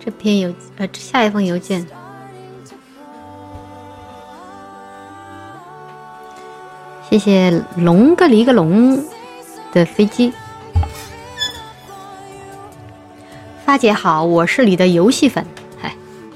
下一封邮件，谢谢龙个离个龙的飞机。发姐好，我是你的游戏粉。嗨，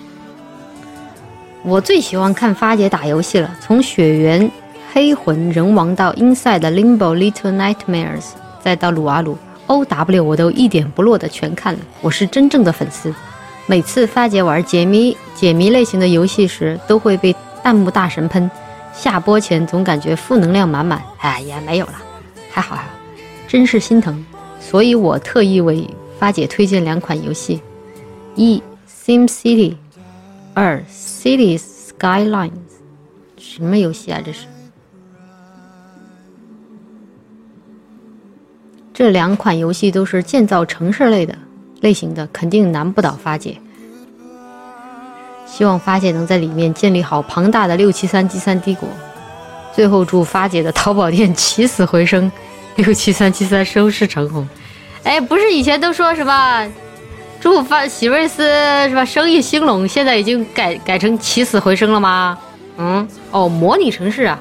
我最喜欢看发姐打游戏了，从血缘、黑魂、人王到 Inside Limbo Little Nightmares， 再到撸啊撸 OW， 我都一点不落的全看了，我是真正的粉丝。每次发姐玩解谜类型的游戏时，都会被弹幕大神喷，下播前总感觉负能量满满。哎呀，没有了，还好，真是心疼。所以我特意为发姐推荐2款游戏：一 SimCity， 2 Cities Skylines。 什么游戏啊这是？这2款游戏都是建造城市类型的，肯定难不倒发姐。希望发姐能在里面建立好庞大的673第三帝国。最后祝发姐的淘宝店起死回生，67373收视长虹。哎，不是以前都说什么祝喜瑞斯是吧生意兴隆，现在已经改成起死回生了吗？模拟城市啊。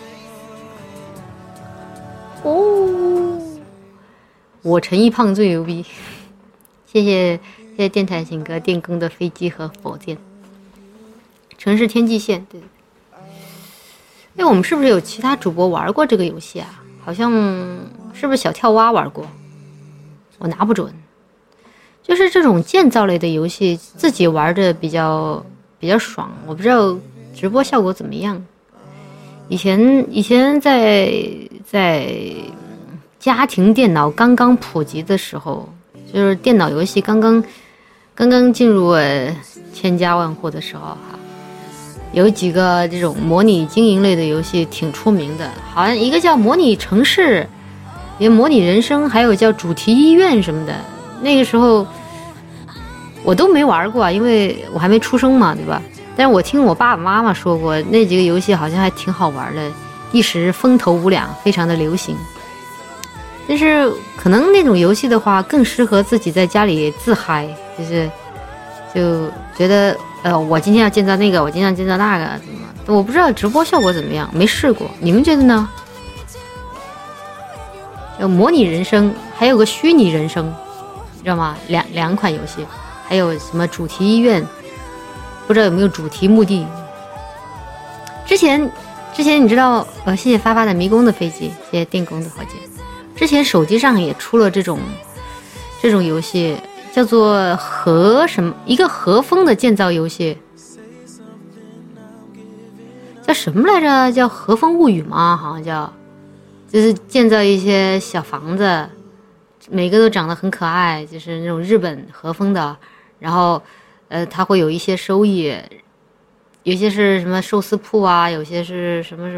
我陈一胖最牛逼。谢谢电台情歌电工的飞机和火箭。城市天际线，对。哎，我们是不是有其他主播玩过这个游戏啊？好像是不是小跳蛙玩过？我拿不准。就是这种建造类的游戏，自己玩的比较爽，我不知道直播效果怎么样。以前在家庭电脑刚刚普及的时候，就是电脑游戏刚刚进入千家万户的时候哈，有几个这种模拟经营类的游戏挺出名的，好像一个叫模拟城市，也模拟人生，还有叫主题医院什么的。那个时候我都没玩过，因为我还没出生嘛，对吧？但是我听我爸爸妈妈说过，那几个游戏好像还挺好玩的，一时风头无两，非常的流行。但是可能那种游戏的话更适合自己在家里自嗨，就觉得我今天要建造那个，我今天要建造那个，怎么我不知道直播效果怎么样，没试过，你们觉得呢？有模拟人生，还有个虚拟人生，知道吗？两款游戏，还有什么主题医院，不知道有没有主题墓地。之前你知道谢谢发发的迷宫的飞机，谢谢电工的火箭。之前手机上也出了这种游戏，叫做一个和风的建造游戏，叫什么来着？叫和风物语吗？好像叫，就是建造一些小房子，每个都长得很可爱，就是那种日本和风的。然后它会有一些收益，有些是什么寿司铺啊，有些是什么